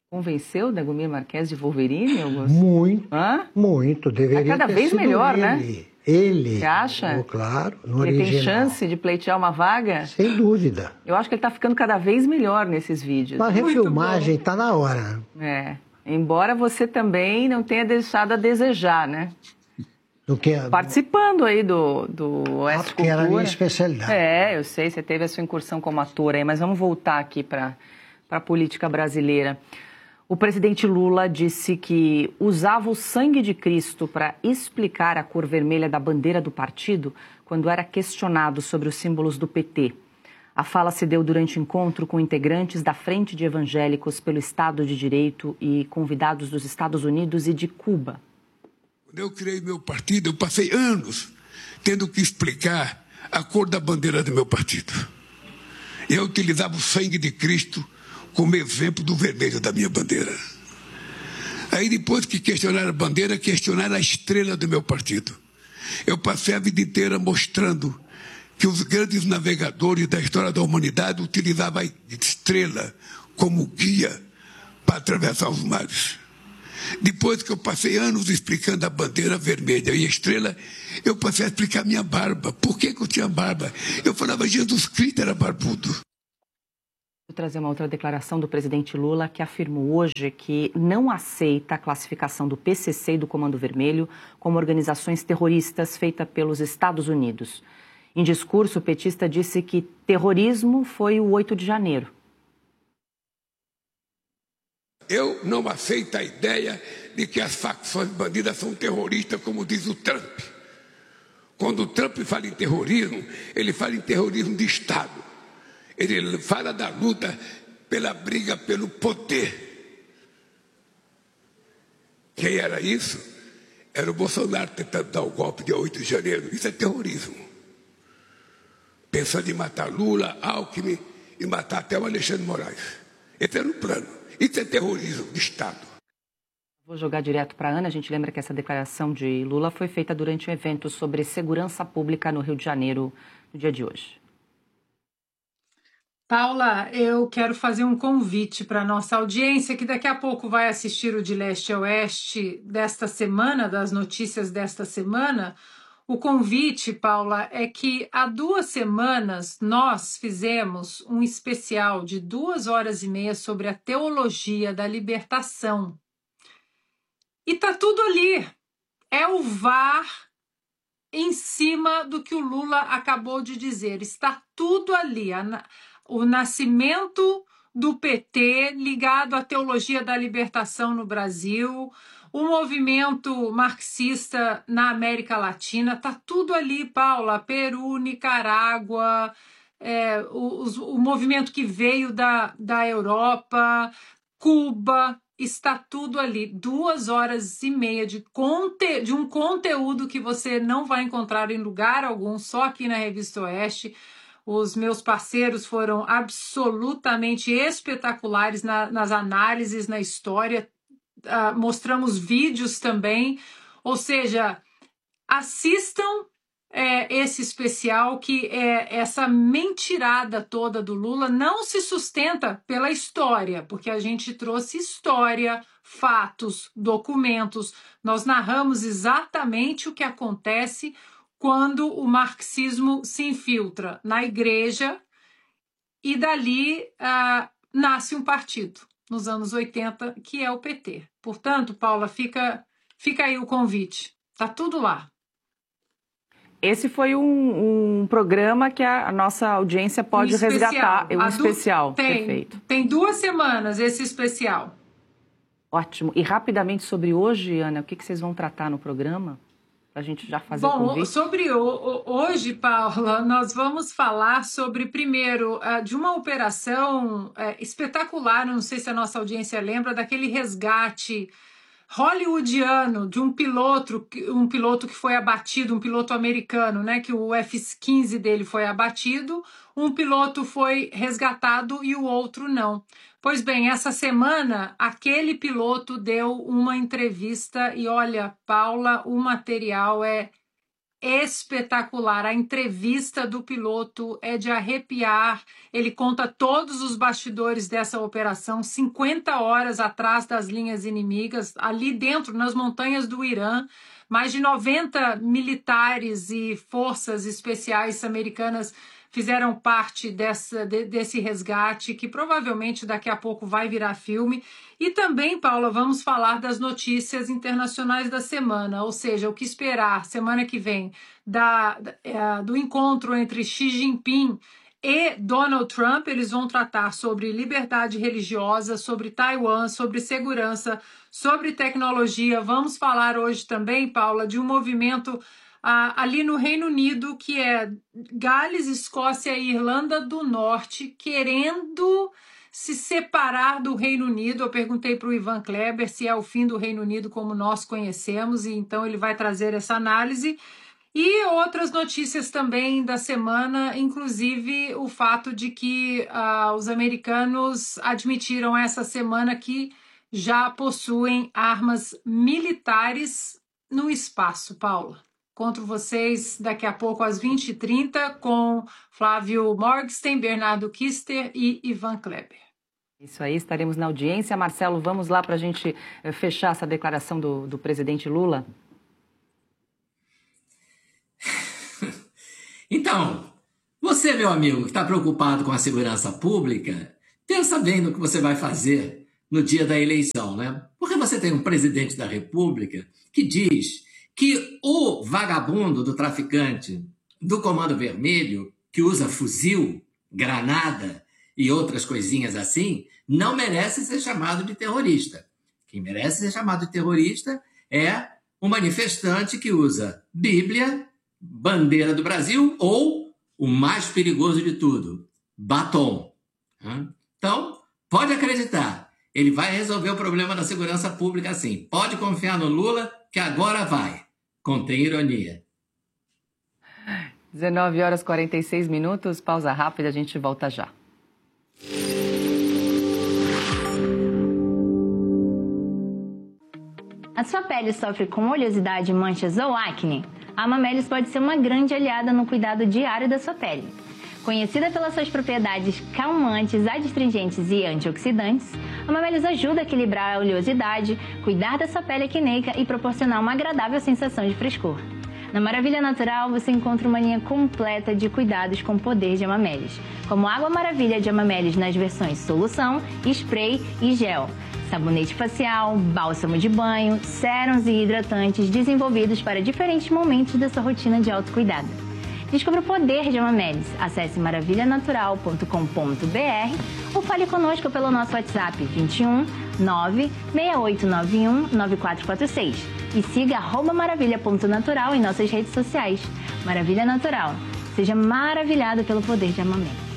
Convenceu Dagomir Marques de Wolverine, Augusto? Muito, Hã? muito. Deveria cada ter vez sido melhor, ele. né? Ele. Você acha? Claro, no Ele original. tem chance de pleitear uma vaga? Sem dúvida. Eu acho que ele está ficando cada vez melhor nesses vídeos. A refilmagem está na hora. Embora você também não tenha deixado a desejar, né? Do que? Participando aí do Oeste Porque era a minha Cultura. especialidade. Eu sei, você teve a sua incursão como ator aí, mas vamos voltar aqui para a política brasileira. O presidente Lula disse que usava o sangue de Cristo para explicar a cor vermelha da bandeira do partido quando era questionado sobre os símbolos do PT. A fala se deu durante encontro com integrantes da Frente de Evangélicos pelo Estado de Direito e convidados dos Estados Unidos e de Cuba. Quando eu criei meu partido, eu passei anos tendo que explicar a cor da bandeira do meu partido. Eu utilizava o sangue de Cristo como exemplo do vermelho da minha bandeira. Aí depois que questionaram a bandeira, questionaram a estrela do meu partido. Eu passei a vida inteira mostrando que os grandes navegadores da história da humanidade utilizavam a estrela como guia para atravessar os mares. Depois que eu passei anos explicando a bandeira vermelha e a estrela, eu passei a explicar minha barba. Por que eu tinha barba? Eu falava, Jesus Cristo era barbudo. Vou trazer uma outra declaração do presidente Lula, que afirmou hoje que não aceita a classificação do PCC e do Comando Vermelho como organizações terroristas feitas pelos Estados Unidos. Em discurso, o petista disse que terrorismo foi o 8 de janeiro. Eu não aceito a ideia de que as facções bandidas são terroristas, como diz o Trump. Quando o Trump fala em terrorismo, ele fala em terrorismo de Estado. Ele fala da luta pela briga pelo poder. Quem era isso? Era o Bolsonaro tentando dar o golpe de 8 de janeiro. Isso é terrorismo. Pensando em matar Lula, Alckmin e matar até o Alexandre de Moraes. Esse era o plano. Isso é terrorismo de Estado. Vou jogar direto para a Ana. A gente lembra que essa declaração de Lula foi feita durante um evento sobre segurança pública no Rio de Janeiro no dia de hoje. Paula, eu quero fazer um convite para a nossa audiência, que daqui a pouco vai assistir o De Leste a Oeste desta semana, das notícias desta semana. O convite, Paula, é que há 2 semanas nós fizemos um especial de 2h30 sobre a teologia da libertação. E tá tudo ali. É o VAR em cima do que o Lula acabou de dizer. Está tudo ali. O nascimento do PT ligado à teologia da libertação no Brasil, o movimento marxista na América Latina, está tudo ali, Paula. Peru, Nicarágua, o movimento que veio da Europa, Cuba, está tudo ali. 2h30 de um conteúdo que você não vai encontrar em lugar algum, só aqui na Revista Oeste. Os meus parceiros foram absolutamente espetaculares nas análises, na história. Mostramos vídeos também. Ou seja, assistam esse especial, que essa mentirada toda do Lula não se sustenta pela história, porque a gente trouxe história, fatos, documentos. Nós narramos exatamente o que acontece quando o marxismo se infiltra na igreja e dali nasce um partido, nos anos 80, que é o PT. Portanto, Paula, fica aí o convite. Tá tudo lá. Esse foi um programa que a nossa audiência pode resgatar. Especial. Perfeito. Tem 2 semanas esse especial. Ótimo. E rapidamente sobre hoje, Ana, o que vocês vão tratar no programa? Para a gente já fazer o convite. Sobre hoje, Paula, nós vamos falar sobre, primeiro, de uma operação espetacular, não sei se a nossa audiência lembra, daquele resgate hollywoodiano de um piloto que foi abatido, um piloto americano, né, que o F-15 dele foi abatido, um piloto foi resgatado e o outro não. Pois bem, essa semana, aquele piloto deu uma entrevista e olha, Paula, o material é espetacular. A entrevista do piloto é de arrepiar. Ele conta todos os bastidores dessa operação, 50 horas atrás das linhas inimigas, ali dentro, nas montanhas do Irã. Mais de 90 militares e forças especiais americanas fizeram parte desse resgate, que provavelmente daqui a pouco vai virar filme. E também, Paula, vamos falar das notícias internacionais da semana, ou seja, o que esperar semana que vem do encontro entre Xi Jinping e Donald Trump. Eles vão tratar sobre liberdade religiosa, sobre Taiwan, sobre segurança, sobre tecnologia. Vamos falar hoje também, Paula, de um movimento ali no Reino Unido, que é Gales, Escócia e Irlanda do Norte, querendo se separar do Reino Unido. Eu perguntei para o Ivan Kleber se é o fim do Reino Unido como nós conhecemos, e então ele vai trazer essa análise. E outras notícias também da semana, inclusive o fato de que os americanos admitiram essa semana que já possuem armas militares no espaço. Paula, encontro vocês daqui a pouco às 20h30 com Flávio Morgenstern, Bernardo Kister e Ivan Kleber. Isso aí, estaremos na audiência. Marcelo, vamos lá para a gente fechar essa declaração do presidente Lula? Então, você, meu amigo, que está preocupado com a segurança pública, pensa bem no que você vai fazer no dia da eleição, né? Porque você tem um presidente da República que diz que o vagabundo do traficante do Comando Vermelho, que usa fuzil, granada e outras coisinhas assim, não merece ser chamado de terrorista. Quem merece ser chamado de terrorista é um manifestante que usa Bíblia, bandeira do Brasil ou, o mais perigoso de tudo, batom. Então, pode acreditar, ele vai resolver o problema da segurança pública assim. Pode confiar no Lula, que agora vai. Contém ironia. 19h46, pausa rápida, a gente volta já. A sua pele sofre com oleosidade, manchas ou acne? A Amamelis pode ser uma grande aliada no cuidado diário da sua pele. Conhecida pelas suas propriedades calmantes, adstringentes e antioxidantes, a Amamelis ajuda a equilibrar a oleosidade, cuidar da sua pele acneica e proporcionar uma agradável sensação de frescor. Na Maravilha Natural, você encontra uma linha completa de cuidados com o poder de Amamelis, como Água Maravilha de Amamelis nas versões solução, spray e gel, sabonete facial, bálsamo de banho, sérums e hidratantes desenvolvidos para diferentes momentos da sua rotina de autocuidado. Descubra o poder de Amamelis. Acesse maravilhanatural.com.br ou fale conosco pelo nosso WhatsApp 21 96891 9446 e siga @maravilha.natural em nossas redes sociais. Maravilha Natural. Seja maravilhado pelo poder de Amamelis.